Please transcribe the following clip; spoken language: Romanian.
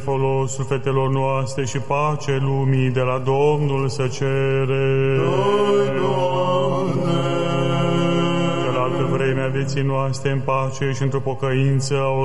folos sufletelor noastre și pace lumii de la Domnul să cere. De la altă vreme a vieții noastre în pace și într-o pocăință